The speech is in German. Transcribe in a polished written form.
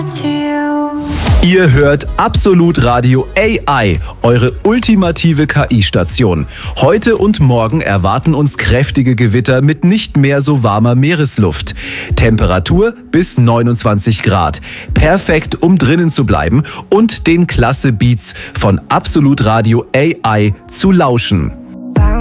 Ihr hört Absolut Radio AI, eure ultimative KI-Station. Heute und morgen erwarten uns kräftige Gewitter mit nicht mehr so warmer Meeresluft. Temperatur bis 29 Grad. Perfekt, um drinnen zu bleiben und den klasse Beats von Absolut Radio AI zu lauschen.